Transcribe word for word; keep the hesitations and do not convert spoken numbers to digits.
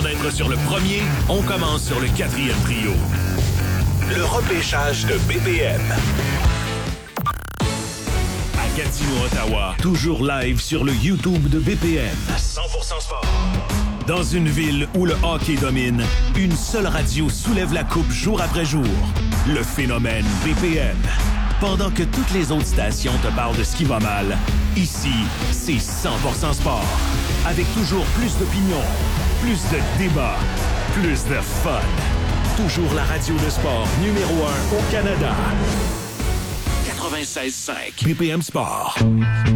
d'être sur le premier, on commence sur le quatrième trio. Le repêchage de B P M. À Gatineau, Ottawa, toujours live sur le YouTube de B P M. cent pour cent sport. Dans une ville où le hockey domine, une seule radio soulève la coupe jour après jour. Le phénomène B P M. Pendant que toutes les autres stations te parlent de ce qui va mal, ici, c'est cent pour cent sport. Avec toujours plus d'opinions, plus de débats, plus de fun. Toujours la radio de sport numéro un au Canada. quatre-vingt-seize cinq B P M Sport.